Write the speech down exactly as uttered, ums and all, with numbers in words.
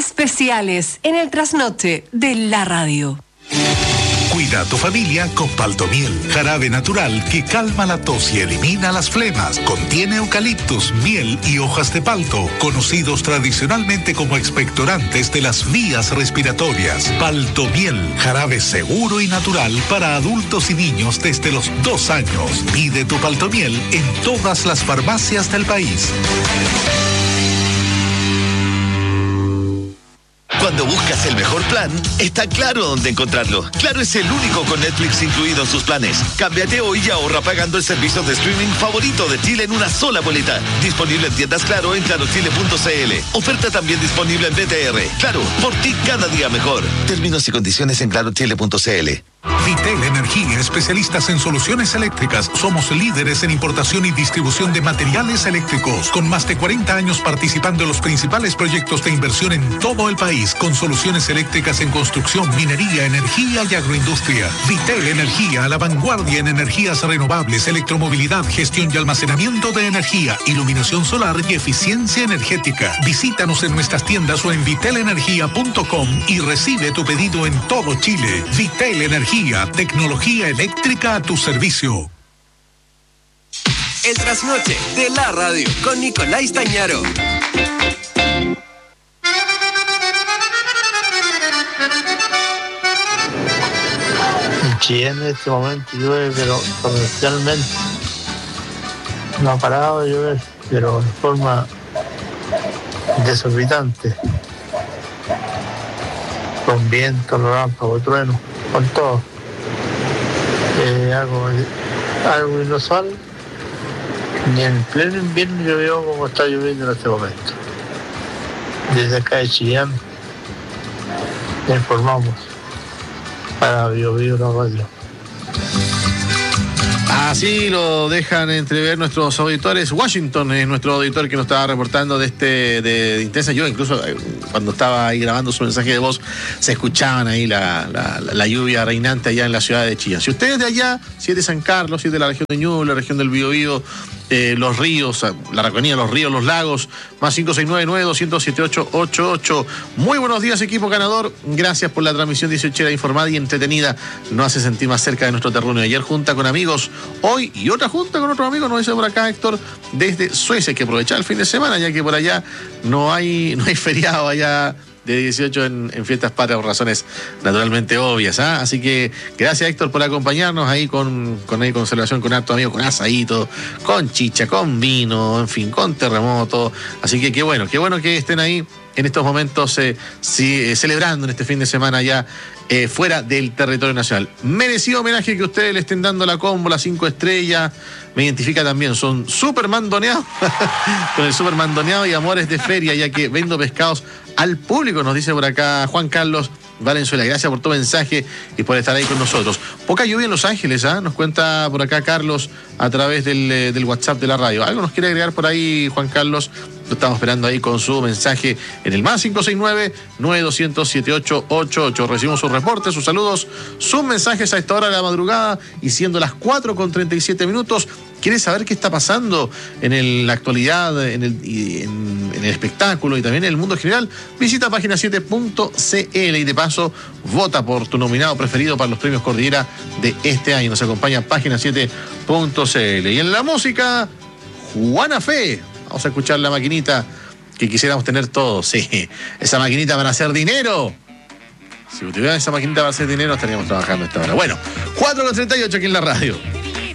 especiales en el trasnoche de la radio. Cuida a tu familia con Paltomiel, jarabe natural que calma la tos y elimina las flemas. Contiene eucaliptus, miel y hojas de palto, conocidos tradicionalmente como expectorantes de las vías respiratorias. Paltomiel, jarabe seguro y natural para adultos y niños desde los dos años. Pide tu Paltomiel en todas las farmacias del país. Cuando buscas el mejor plan, está claro dónde encontrarlo. Claro es el único con Netflix incluido en sus planes. Cámbiate hoy y ahorra pagando el servicio de streaming favorito de Chile en una sola boleta. Disponible en tiendas Claro en claro chile punto c l. Oferta también disponible en B T R. Claro, por ti cada día mejor. Términos y condiciones en claro chile punto c l. Vitel Energía, especialistas en soluciones eléctricas. Somos líderes en importación y distribución de materiales eléctricos, con más de cuarenta años participando en los principales proyectos de inversión en todo el país, con soluciones eléctricas en construcción, minería, energía y agroindustria. Vitel Energía, a la vanguardia en energías renovables, electromovilidad, gestión y almacenamiento de energía, iluminación solar y eficiencia energética. Visítanos en nuestras tiendas o en vitel energía punto com y recibe tu pedido en todo Chile. Vitel Energía, tecnología eléctrica a tu servicio. El trasnoche de la radio con Nicolás Tañaro. En Chile en este momento llueve, pero torrencialmente. No ha parado de llover, pero de forma desorbitante. Con viento, relámpago, trueno, con todo. Eh, algo, algo inusual. Ni en pleno invierno llovió como está lloviendo en este momento. Desde acá de Chillán informamos para Bio Bio la radio. Así lo dejan entrever nuestros auditores. Washington es nuestro auditor que nos estaba reportando de este de, de intensa lluvia. Incluso eh, cuando estaba ahí grabando su mensaje de voz, se escuchaban ahí la, la, la lluvia reinante allá en la ciudad de Chillán. Si usted es de allá, si es de San Carlos, si es de la región de Ñuble, la región del Biobío, eh, los ríos, la Raconía, los ríos, los lagos, más cinco seis nueve nueve dos cero siete siete ocho ocho ocho. Muy buenos días, equipo ganador. Gracias por la transmisión dieciochera informada y entretenida. Nos hace sentir más cerca de nuestro terruño. Ayer junta con amigos, hoy y otra junta con otro amigo, nos dice por acá Héctor, desde Suecia. Hay que aprovechar el fin de semana, ya que por allá no hay, no hay feriado allá de dieciocho en, en fiestas patrias por razones naturalmente obvias, ¿ah? Así que gracias, Héctor, por acompañarnos ahí con, con, ahí, con celebración, con harto amigo, con asadito, con chicha, con vino, en fin, con terremoto. Así que qué bueno, qué bueno que estén ahí en estos momentos eh, sí, eh, celebrando en este fin de semana ya eh, fuera del territorio nacional. Merecido homenaje que ustedes le estén dando la combo, las cinco estrellas. Me identifica también, son súper mandoneados, con el súper mandoneado y amores de feria, ya que vendo pescados al público, nos dice por acá Juan Carlos Valenzuela. Gracias por tu mensaje y por estar ahí con nosotros. Poca lluvia en Los Ángeles, ¿ah? ¿eh? Nos cuenta por acá Carlos a través del, del WhatsApp de la radio. ¿Algo nos quiere agregar por ahí, Juan Carlos? Lo estamos esperando ahí con su mensaje en el más cinco seis nueve nueve dos cero siete ocho ocho ocho. Recibimos sus reportes, sus saludos, sus mensajes a esta hora de la madrugada y siendo las cuatro con treinta y siete minutos. ¿Quieres saber qué está pasando en el, la actualidad, en el, en, en el espectáculo y también en el mundo general? Visita página siete punto c l y de paso vota por tu nominado preferido para los premios Cordillera de este año. Nos acompaña página siete punto c l. Y en la música, Juana Fe. Vamos a escuchar la maquinita que quisiéramos tener todos. Sí, esa maquinita para hacer dinero. Si tuvieran esa maquinita para hacer dinero, estaríamos trabajando a esta hora. Bueno, cuatro con treinta y ocho aquí en la radio.